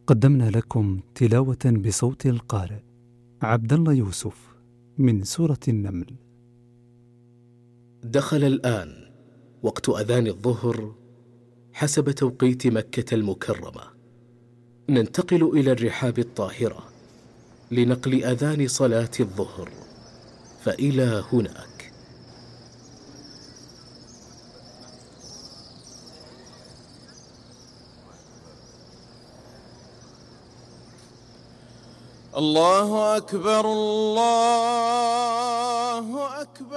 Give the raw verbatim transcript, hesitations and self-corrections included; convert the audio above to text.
قدمنا لكم تلاوة بصوت القارئ عبد الله يوسف من سورة النمل. دخل الآن وقت أذان الظهر حسب توقيت مكة المكرمة. ننتقل إلى الرحاب الطاهرة لنقل أذان صلاة الظهر، فإلى هناك. الله أكبر الله أكبر.